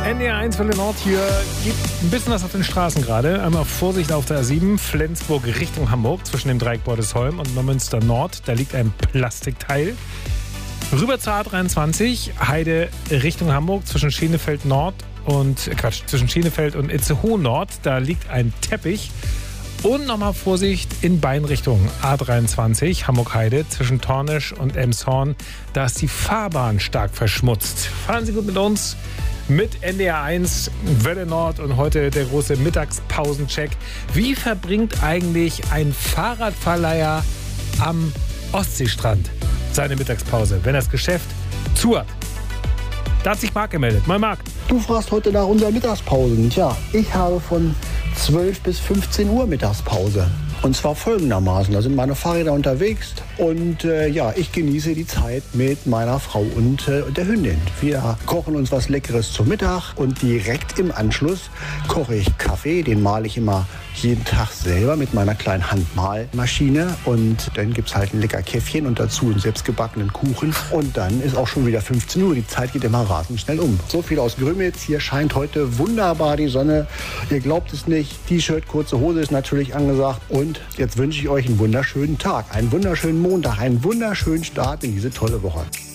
NDR1 Welle Nord, hier gibt ein bisschen was auf den Straßen gerade. Einmal Vorsicht auf der A7, Flensburg Richtung Hamburg, zwischen dem Dreieck Bordesholm und Neumünster Nord. Da liegt ein Plastikteil. Rüber zur A23, Heide Richtung Hamburg, zwischen Schenefeld zwischen Schenefeld und Itzehoe Nord. Da liegt ein Teppich. Und nochmal Vorsicht in Beinrichtung A23, Hamburg-Heide, zwischen Tornisch und Elmshorn. Da ist die Fahrbahn stark verschmutzt. Fahren Sie gut mit uns, mit NDR1 Welle Nord und heute der große Mittagspausencheck. Wie verbringt eigentlich ein Fahrradverleiher am Ostseestrand seine Mittagspause, wenn das Geschäft zu hat? Da hat sich Marc gemeldet. Moin Marc. Du fragst heute nach unseren Mittagspausen. Tja, ich habe von 12 bis 15 Uhr Mittagspause. Und zwar folgendermaßen, da sind meine Fahrräder unterwegs und ich genieße die Zeit mit meiner Frau und der Hündin. Wir kochen uns was Leckeres zum Mittag und direkt im Anschluss koche ich Kaffee, den male ich immer jeden Tag selber mit meiner kleinen Handmalmaschine und dann gibt es halt ein lecker Käffchen und dazu einen selbstgebackenen Kuchen und dann ist auch schon wieder 15 Uhr, die Zeit geht immer rasend schnell um. So viel aus Grömitz, hier scheint heute wunderbar die Sonne, ihr glaubt es nicht, T-Shirt, kurze Hose ist natürlich angesagt und jetzt wünsche ich euch einen wunderschönen Tag, einen wunderschönen Montag, einen wunderschönen Start in diese tolle Woche.